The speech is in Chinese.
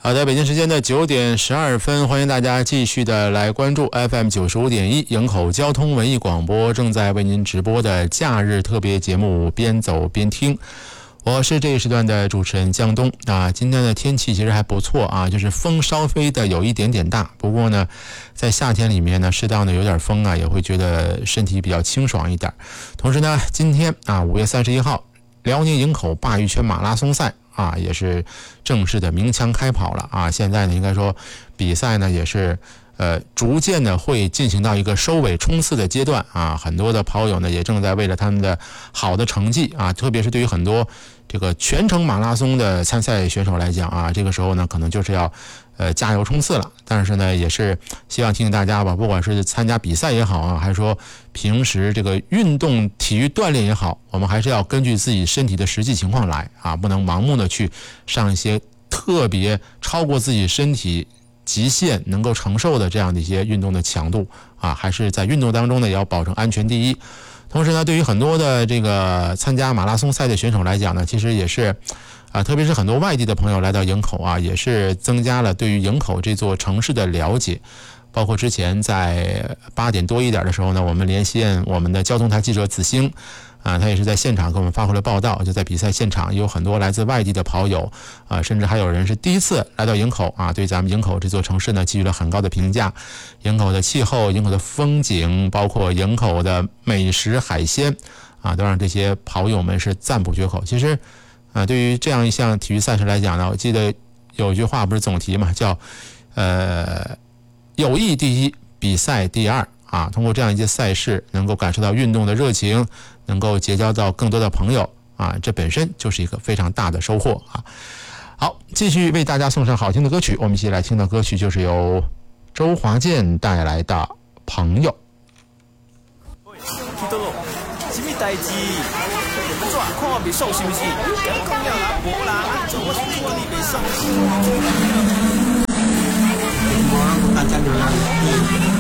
好的，北京时间的9点12分，欢迎大家继续的来关注 FM 95.1营口交通文艺广播正在为您直播的假日特别节目边走边听。我是这一时段的主持人江东啊。今天的天气其实还不错啊，就是风稍微的有一点点大，不过呢在夏天里面呢适当的有点风啊，也会觉得身体比较清爽一点。同时呢今天啊5月31号辽宁营口鲅鱼圈马拉松赛啊，也是正式的鸣枪开跑了啊！现在呢，应该说比赛呢也是逐渐的会进行到一个收尾冲刺的阶段啊。很多的跑友呢也正在为了他们的好的成绩啊，特别是对于很多这个全程马拉松的参赛选手来讲啊，这个时候呢可能就是要加油冲刺了。但是呢，也是希望提醒大家吧，不管是参加比赛也好啊，还是说平时这个运动体育锻炼也好，我们还是要根据自己身体的实际情况来啊，不能盲目的去上一些特别超过自己身体极限能够承受的这样的一些运动的强度啊，还是在运动当中呢也要保证安全第一。同时呢，对于很多的这个参加马拉松赛的选手来讲呢，其实也是特别是很多外地的朋友来到营口啊，也是增加了对于营口这座城市的了解。包括之前在8点多一点的时候呢，我们连线我们的交通台记者子星啊，他也是在现场给我们发回了报道。就在比赛现场有很多来自外地的跑友啊，甚至还有人是第一次来到营口啊，对咱们营口这座城市呢给予了很高的评价。营口的气候、营口的风景，包括营口的美食海鲜啊，都让这些跑友们是赞不绝口。其实对于这样一项体育赛事来讲呢，我记得有一句话不是总题嘛，叫友谊第一，比赛第二啊。通过这样一届赛事，能够感受到运动的热情，能够结交到更多的朋友啊，这本身就是一个非常大的收获啊。好，继续为大家送上好听的歌曲，我们一起来听到歌曲就是由周华健带来的《朋友》。 什么代志？怎看我袂爽是不是？讲了啦，无啦，怎我是看你袂爽？ 大家留言。